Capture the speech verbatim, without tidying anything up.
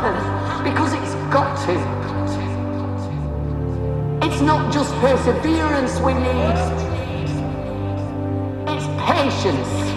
happen because it's got to. It's not just perseverance we need, it's patience.